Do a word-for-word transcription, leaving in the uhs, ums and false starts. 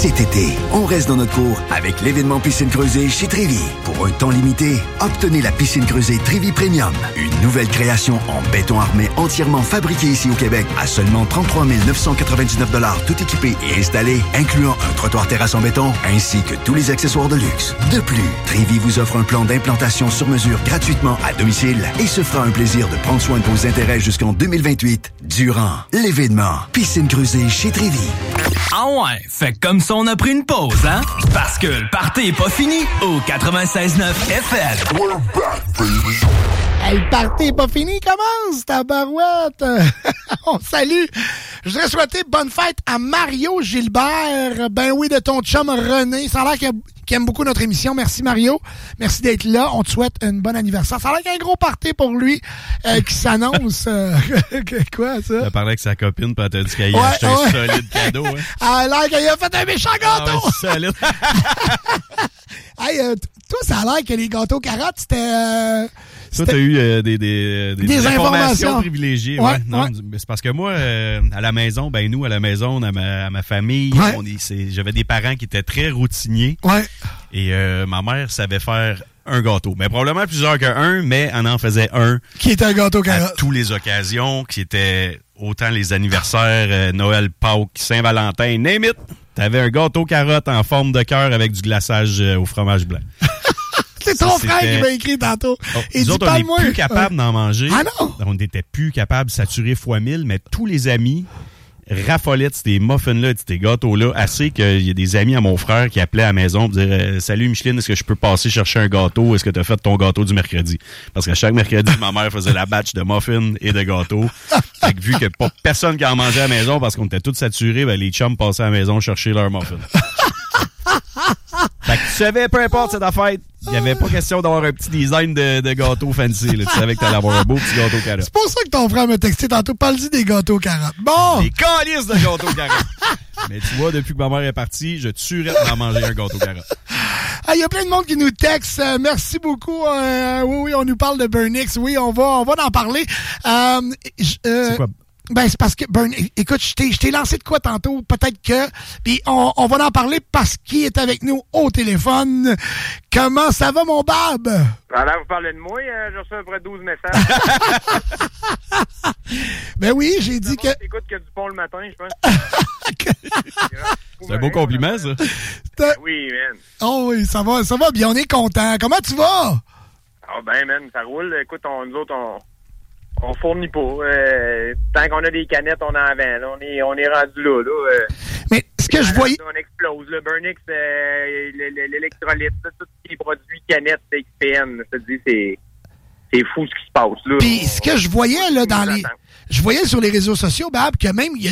Cet été, on reste dans notre cour avec l'événement Piscine Creusée chez Trévis. Pour un temps limité, obtenez la piscine creusée Trévis Premium. Une nouvelle création en béton armé entièrement fabriquée ici au Québec à seulement trente-trois mille neuf cent quatre-vingt-dix-neuf dollars tout équipé et installé, incluant un trottoir terrasse en béton ainsi que tous les accessoires de luxe. De plus, Trévis vous offre un plan d'implantation sur mesure gratuitement à domicile et se fera un plaisir de prendre soin de vos intérêts jusqu'en deux mille vingt-huit durant l'événement Piscine Creusée chez Trévis. Ah ouais, fait comme ça on a pris une pause, hein? Parce que le party est pas fini au quatre-vingt-seize neuf F M. We're back, baby. Hey, le party est pas fini, commence ta barouette. On salue. Je voudrais souhaiter bonne fête à Mario Gilbert. Ben oui, de ton chum René. Ça a l'air qu'il, qu'il aime beaucoup notre émission. Merci Mario. Merci d'être là. On te souhaite un bon anniversaire. Ça a l'air qu'il y a un gros party pour lui euh, qui s'annonce. Euh, quoi, ça? Elle a parlé avec sa copine, puis elle t'a dit qu'elle ouais, a acheté ouais. un solide cadeau. Hein. Elle a l'air qu'il a fait un méchant gâteau. Ah, ouais, solide. Hey, euh, toi, ça a l'air que les gâteaux carottes, c'était... Euh, Toi, t'as eu euh, des, des, des, des informations, informations privilégiées. Ouais, ouais. Non, ouais. c'est parce que moi, euh, à la maison, ben nous, à la maison, à ma, à ma famille, ouais. on est, c'est, j'avais des parents qui étaient très routiniers. Ouais. Et euh, ma mère savait faire un gâteau. Mais probablement plusieurs qu'un, mais elle en faisait un. Qui était un gâteau carotte. À toutes les occasions, qui étaient autant les anniversaires, euh, Noël, Pâques, Saint-Valentin, name it. T'avais un gâteau carotte en forme de cœur avec du glaçage euh, au fromage blanc. C'est ton frère qui m'a écrit tantôt. Oh, Et nous dit, autres, on n'est plus capables d'en manger. Ah non? On n'était plus capables, saturés fois mille, mais tous les amis raffolaient de ces muffins-là, de ces gâteaux-là, assez qu'il y a des amis à mon frère qui appelaient à la maison pour dire « Salut Micheline, est-ce que je peux passer chercher un gâteau? Est-ce que tu as fait ton gâteau du mercredi? » Parce qu'à chaque mercredi, ma mère faisait la batch de muffins et de gâteaux. Fait que vu qu'il n'y a pas personne qui en mangeait à la maison parce qu'on était tous saturés, ben, les chums passaient à la maison chercher leurs muffins. Fait que tu savais, peu importe cette affaire, il n'y avait pas question d'avoir un petit design de, de gâteau fancy. Là. Tu savais que tu allais avoir un beau petit gâteau carotte. C'est pour ça que ton frère m'a texté tantôt. Parle-y des gâteaux carottes. Bon! Des calices de gâteaux carottes. Mais tu vois, depuis que ma mère est partie, je tuerais d'en manger un gâteau carotte. Il ah, y a plein de monde qui nous texte. Euh, merci beaucoup. Euh, oui, oui, on nous parle de Burnix. Oui, on va, on va en parler. Euh, euh, C'est quoi? Ben, c'est parce que, Burn, écoute, je t'ai, je t'ai lancé de quoi tantôt? Peut-être que, puis on, on va en parler parce qu'il est avec nous au téléphone. Comment ça va, mon Bab? Alors, vous parlez de moi, euh, j'ai reçu à peu près douze messages. Ben oui, j'ai dit que... Écoute que du pont le matin, je pense. C'est un beau compliment, ça. Ben oui, man. Oh oui, ça va, ça va bien, on est content. Comment tu vas? Ah ben, man, ça roule. Écoute, on, nous autres, on... On fournit pas. Euh, tant qu'on a des canettes, on en vend. Là. On est, on est rendu là. là euh, Mais ce que je voyais... On explose. Le Burnix, euh, l'électrolyte, tout ce qui est produit canettes, X P N. Je te dis, c'est, c'est fou ce qui se passe. Là. Puis ce que je voyais là dans les... Je voyais sur les réseaux sociaux, Bab, que même...